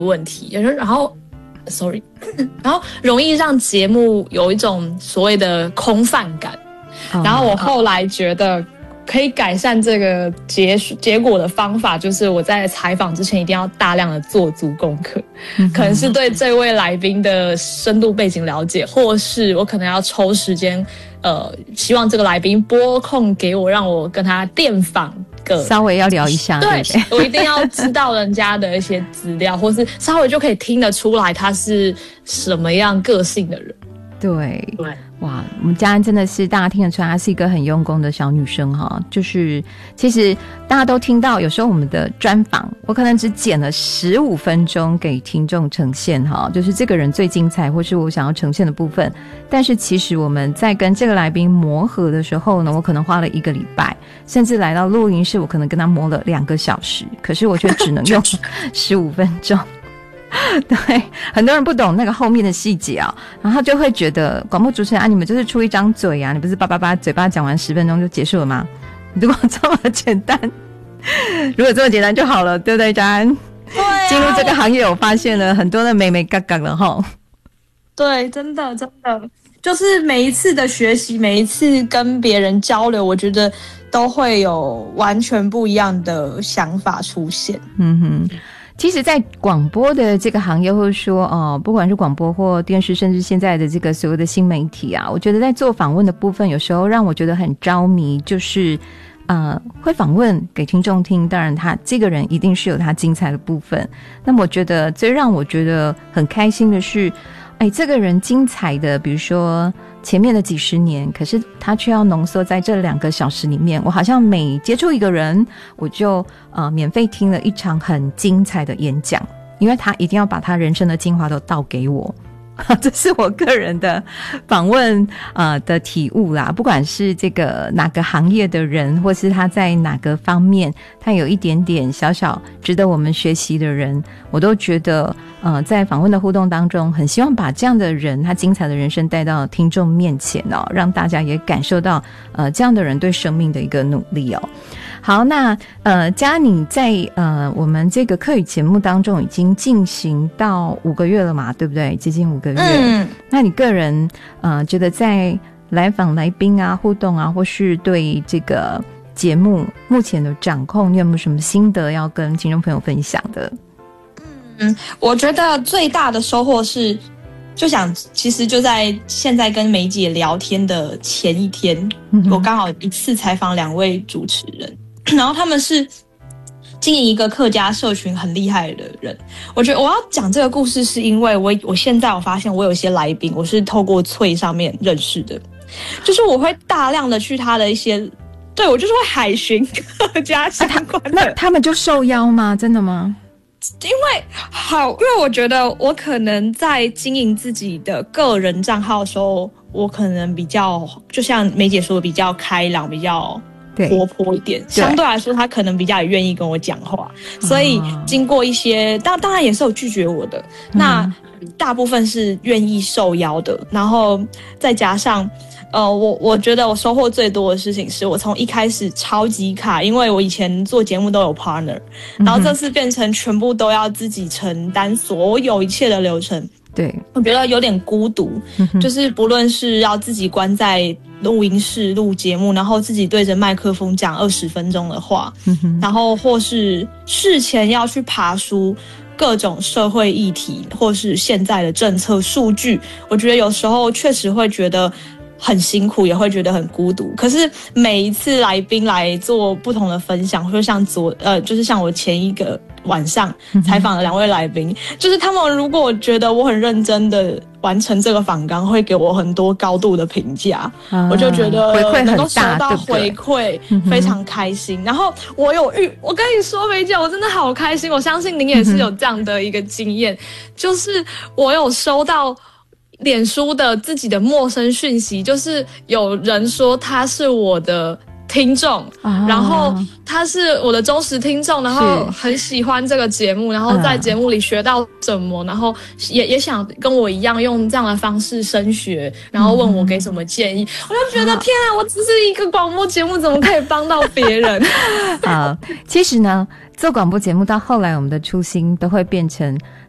问题，然后sorry， 然后容易让节目有一种所谓的空泛感。然后我后来觉得可以改善这个结果的方法，就是我在采访之前一定要大量的做足功课，可能是对这位来宾的深度背景了解，或是我可能要抽时间，希望这个来宾拨空给我，让我跟他电访个稍微要聊一下， 对，我一定要知道人家的一些资料，或是稍微就可以听得出来他是什么样个性的人。 对，哇，我们嘉安真的是大家听得出来，她是一个很用功的小女生哈。就是其实大家都听到，有时候我们的专访，我可能只剪了15分钟给听众呈现哈，就是这个人最精彩，或是我想要呈现的部分。但是其实我们在跟这个来宾磨合的时候呢，我可能花了1个礼拜，甚至来到录音室，我可能跟他磨了2个小时，可是我却只能用15分钟。对，很多人不懂那个后面的细节啊，然后就会觉得广播主持人啊，你们就是出一张嘴啊，你不是叭叭叭嘴巴讲完10分钟就结束了吗？如果这么简单，如果这么简单就好了，对不对，嘉安？ 对啊， 进入这个行业，我发现了很多的美美嘎嘎了齁。 对，真的，就是每一次的学习，每一次跟别人交流，我觉得都会有完全不一样的想法出现。 嗯哼。其实在广播的这个行业，或者说不管是广播或电视，甚至现在的这个所谓的新媒体啊，我觉得在做访问的部分，有时候让我觉得很着迷，就是会访问给听众听，当然他这个人一定是有他精彩的部分。那么我觉得最让我觉得很开心的是，这个人精彩的，比如说前面的几十年，可是他却要浓缩在这2个小时里面。我好像每接触一个人，我就免费听了一场很精彩的演讲，因为他一定要把他人生的精华都倒给我。这是我个人的访问的体悟啦，不管是这个哪个行业的人，或是他在哪个方面他有一点点小小值得我们学习的人，我都觉得在访问的互动当中，很希望把这样的人他精彩的人生带到听众面前哦，让大家也感受到这样的人对生命的一个努力哦。好，那嘉你在我们这个客语节目当中已经进行到5个月了嘛，对不对？接近5个月。那你个人觉得在来访来宾啊、互动啊，或是对这个节目目前的掌控，你有没有什么心得要跟听众朋友分享的？ 我觉得最大的收获是，其实就在现在跟梅姐聊天的前一天，我刚好一次采访2位主持人。然后他们是经营一个客家社群很厉害的人。我觉得我要讲这个故事是因为我现在我发现我有一些来宾我是透过脆上面认识的，就是我会大量的去他的一些，对，我就是会海巡客家相关的。 那他们就受邀吗？真的吗？ 因为我觉得我可能在经营自己的个人账号的时候，我可能比较就像梅姐说的比较开朗，比较活泼一点，相对来说他可能比较也愿意跟我讲话，所以经过一些当然也是有拒绝我的，那大部分是愿意受邀的。然后再加上我觉得我收获最多的事情是我从一开始超级卡，因为我以前做节目都有 partner， 然后这次变成全部都要自己承担所有一切的流程。 对，我觉得有点孤独，就是不论是要自己关在录音室录节目，然后自己对着麦克风讲20分钟的话，然后或是事前要去爬书各种社会议题，或是现在的政策数据，我觉得有时候确实会觉得很辛苦，也会觉得很孤独。可是每一次来宾来做不同的分享，或者像就是像我前一个晚上采访的2位来宾，就是他们如果觉得我很认真的完成这个访纲，会给我很多高度的评价，我就觉得能够收到回馈非常开心。然后我跟你说梅姐，我真的好开心，我相信您也是有这样的一个经验，就是我有收到脸书的自己的陌生讯息，就是有人说他是我的听众，然后他是我的忠实听众，然后很喜欢这个节目，然后在节目里学到什么，然后也想跟我一样用这样的方式升学，然后问我给什么建议。我就觉得天啊，我只是一个广播节目，怎么可以帮到别人？ 其实呢，做广播节目到后来，我们的初心都会变成